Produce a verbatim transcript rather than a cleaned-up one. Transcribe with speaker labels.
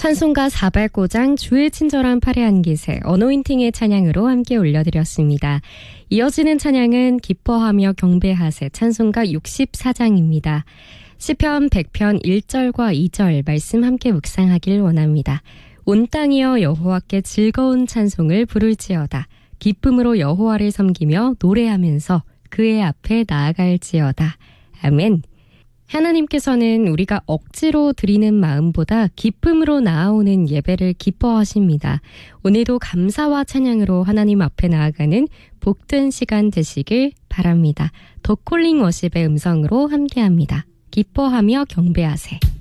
Speaker 1: 찬송가 사백오 장 주의 친절한 팔의 한기세 어노인팅의 찬양으로 함께 올려드렸습니다. 이어지는 찬양은 기뻐하며 경배하세 찬송가 육십사 장입니다. 시편 백 편 일 절과 이 절 말씀 함께 묵상하길 원합니다. 온 땅이여 여호와께 즐거운 찬송을 부를지어다. 기쁨으로 여호와를 섬기며 노래하면서 그의 앞에 나아갈지어다. 아멘. 하나님께서는 우리가 억지로 드리는 마음보다 기쁨으로 나아오는 예배를 기뻐하십니다. 오늘도 감사와 찬양으로 하나님 앞에 나아가는 복된 시간 되시길 바랍니다. 더 콜링 워십의 음성으로 함께합니다. 기뻐하며 경배하세.